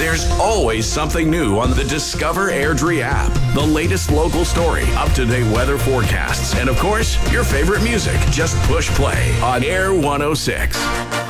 There's always something new on the Discover Airdrie app. The latest local story, up-to-date weather forecasts, and of course, your favorite music. Just push play on Air 106.